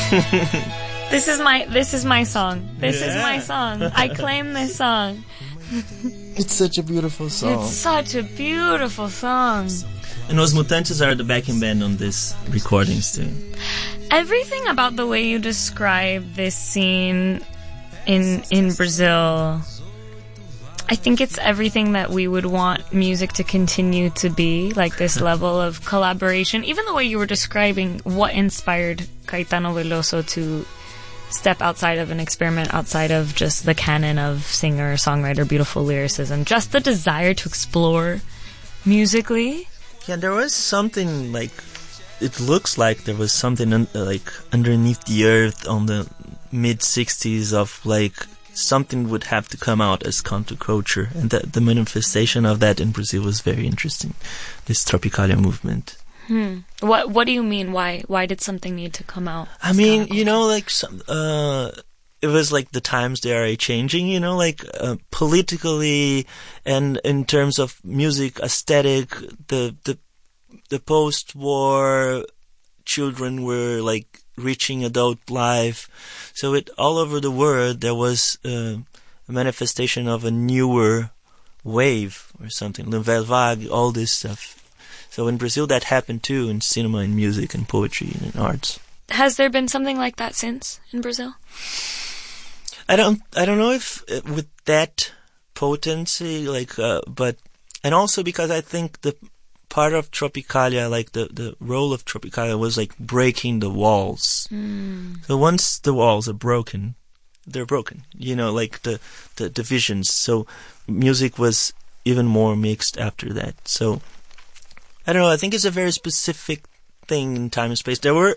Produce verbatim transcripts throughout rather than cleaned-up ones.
This is my this is my song. This Yeah. is my song. I claim this song. It's such a beautiful song. It's such a beautiful song. And Os Mutantes are the backing band on this recordings too. Everything about the way you describe this scene in in Brazil, I think it's everything that we would want music to continue to be, like this level of collaboration. Even the way you were describing what inspired Caetano Veloso to step outside of an experiment, outside of just the canon of singer, songwriter, beautiful lyricism. Just the desire to explore musically. Yeah, there was something like, it looks like there was something un- like underneath the earth on the mid sixties of like something would have to come out as counterculture, and the, the manifestation of that in Brazil was very interesting. This Tropicalia movement. Hmm. What What do you mean? Why Why did something need to come out? I mean, you know, like some, uh, it was like the times they are changing. You know, like uh, politically and in terms of music aesthetic, the the the post-war children were like reaching adult life. So it all over the world there was uh, a manifestation of a newer wave or something. Nouvelle vague, all this stuff. So in Brazil that happened too, in cinema and music and poetry and in arts. Has there been something like that since in Brazil? I don't I don't know if uh, with that potency, like, uh, but, and also because I think the part of Tropicalia, like the, the role of Tropicalia was like breaking the walls. Mm. So once the walls are broken, they're broken, you know, like the, the divisions. So music was even more mixed after that. So I don't know, I think it's a very specific thing in time and space. There were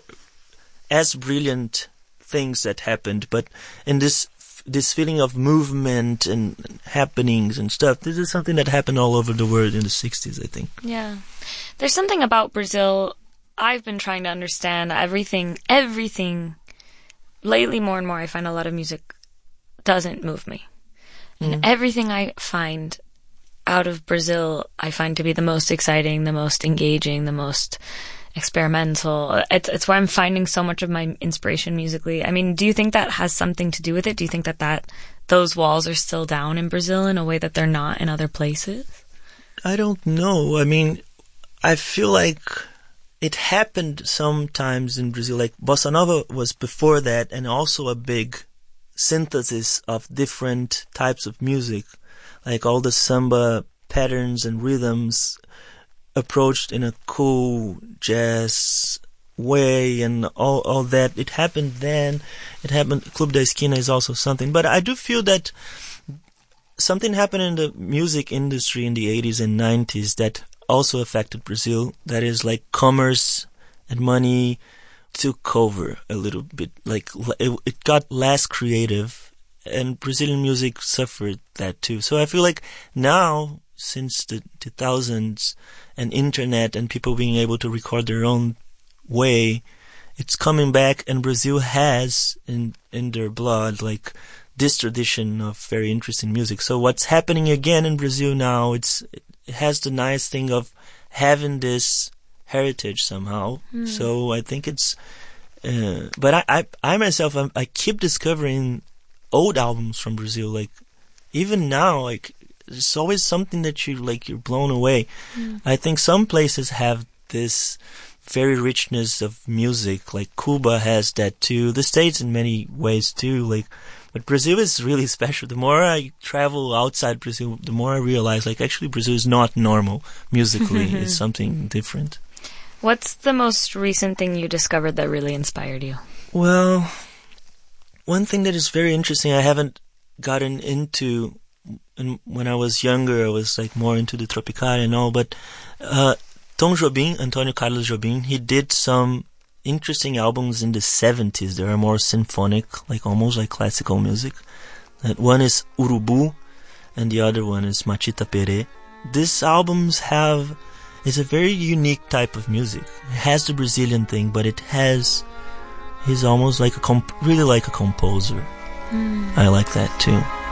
as brilliant things that happened, but in this this feeling of movement and happenings and stuff, this is something that happened all over the world in the sixties, I think. Yeah. There's something about Brazil I've been trying to understand. Everything, everything, lately more and more I find a lot of music doesn't move me. And Mm. everything I find out of Brazil, I find to be the most exciting, the most engaging, the most experimental. It's, it's where I'm finding so much of my inspiration musically. I mean, do you think that has something to do with it? Do you think that, that those walls are still down in Brazil in a way that they're not in other places? I don't know. I mean, I feel like it happened sometimes in Brazil. Like Bossa Nova was before that, and also a big synthesis of different types of music. Like all the samba patterns and rhythms approached in a cool jazz way and all all that. It happened then. It happened. Club da Esquina is also something. But I do feel that something happened in the music industry in the eighties and nineties that also affected Brazil. That is like commerce and money took over a little bit. Like it, it got less creative, and Brazilian music suffered that too. So I feel like now, since the two thousands and internet and people being able to record their own way, it's coming back, and Brazil has in in their blood like this tradition of very interesting music. So what's happening again in Brazil now, it's it has the nice thing of having this heritage somehow. Mm. So I think it's uh, but I, I I myself I, I keep discovering old albums from Brazil, like even now, like it's always something that you like you're blown away. Mm. I think some places have this very richness of music, like Cuba has that too, the States in many ways too, like, but Brazil is really special. The more I travel outside Brazil, the more I realize like actually Brazil is not normal musically. It's something different. What's the most recent thing you discovered that really inspired you? Well, one thing that is very interesting, I haven't gotten into, and when I was younger, I was like more into the Tropicalia and all, but uh, Tom Jobim, Antonio Carlos Jobim, he did some interesting albums in the seventies. They are more symphonic, like almost like classical music. That one is Urubu, and the other one is Machita Pere. These albums have, it's a very unique type of music. It has the Brazilian thing, but it has, he's almost like a, comp- really like a composer. Mm. I like that too.